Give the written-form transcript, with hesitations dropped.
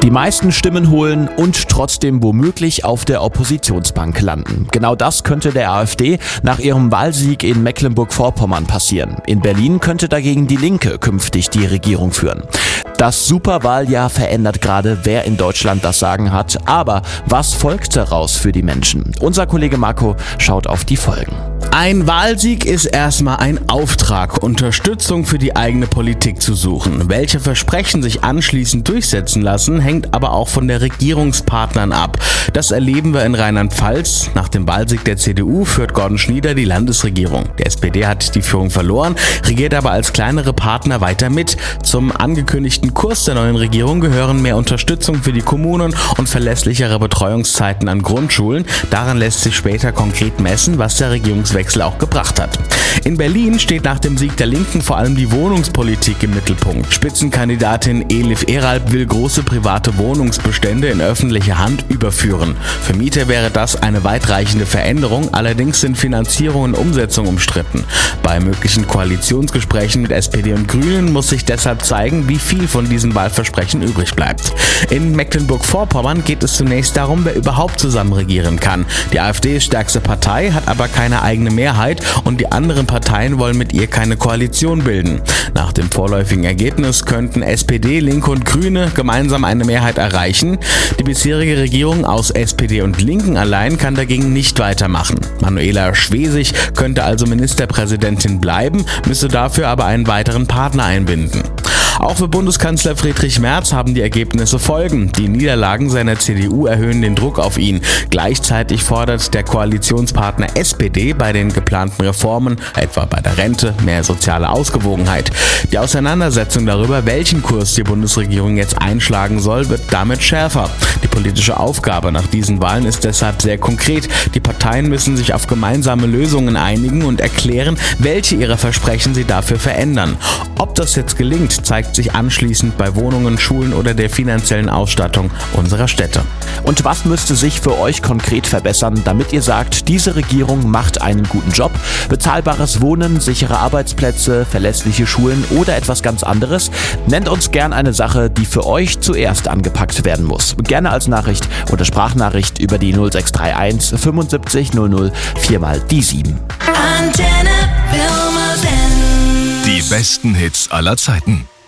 Die meisten Stimmen holen und trotzdem womöglich auf der Oppositionsbank landen. Genau das könnte der AfD nach ihrem Wahlsieg in Mecklenburg-Vorpommern passieren. In Berlin könnte dagegen die Linke künftig die Regierung führen. Das Superwahljahr verändert gerade, wer in Deutschland das Sagen hat. Aber was folgt daraus für die Menschen? Unser Kollege Marco schaut auf die Folgen. Ein Wahlsieg ist erstmal ein Auftrag, Unterstützung für die eigene Politik zu suchen. Welche Versprechen sich anschließend durchsetzen lassen, hängt aber auch von der Regierungspartnern ab. Das erleben wir in Rheinland-Pfalz. Nach dem Wahlsieg der CDU führt Gordon Schnieder die Landesregierung. Der SPD hat die Führung verloren, regiert aber als kleinere Partner weiter mit. Zum angekündigten Kurs der neuen Regierung gehören mehr Unterstützung für die Kommunen und verlässlichere Betreuungszeiten an Grundschulen. Daran lässt sich später konkret messen, was der Regierungswechsel auch gebracht hat. In Berlin steht nach dem Sieg der Linken vor allem die Wohnungspolitik im Mittelpunkt. Spitzenkandidatin Elif Eralp will große private Wohnungsbestände in öffentliche Hand überführen. Für Mieter wäre das eine weitreichende Veränderung, allerdings sind Finanzierung und Umsetzung umstritten. Bei möglichen Koalitionsgesprächen mit SPD und Grünen muss sich deshalb zeigen, wie viel von diesem Wahlversprechen übrig bleibt. In Mecklenburg-Vorpommern geht es zunächst darum, wer überhaupt zusammen regieren kann. Die AfD ist stärkste Partei, hat aber keine eigene Mehrheit und die anderen Parteien wollen mit ihr keine Koalition bilden. Nach dem vorläufigen Ergebnis könnten SPD, Linke und Grüne gemeinsam eine Mehrheit erreichen. Die bisherige Regierung aus SPD und Linken allein kann dagegen nicht weitermachen. Manuela Schwesig könnte also Ministerpräsidentin bleiben, müsste dafür aber einen weiteren Partner einbinden. Auch für Bundeskanzler Friedrich Merz haben die Ergebnisse Folgen. Die Niederlagen seiner CDU erhöhen den Druck auf ihn. Gleichzeitig fordert der Koalitionspartner SPD bei den geplanten Reformen, etwa bei der Rente, mehr soziale Ausgewogenheit. Die Auseinandersetzung darüber, welchen Kurs die Bundesregierung jetzt einschlagen soll, wird damit schärfer. Die politische Aufgabe nach diesen Wahlen ist deshalb sehr konkret. Die Parteien müssen sich auf gemeinsame Lösungen einigen und erklären, welche ihrer Versprechen sie dafür verändern. Ob das jetzt gelingt, zeigt sich anschließend bei Wohnungen, Schulen oder der finanziellen Ausstattung unserer Städte. Und was müsste sich für euch konkret verbessern, damit ihr sagt, diese Regierung macht einen guten Job? Bezahlbares Wohnen, sichere Arbeitsplätze, verlässliche Schulen oder etwas ganz anderes? Nennt uns gern eine Sache, die für euch zuerst angepackt werden muss. Gerne als Nachricht oder Sprachnachricht über die 0631 75 00 4 die 7. Die besten Hits aller Zeiten.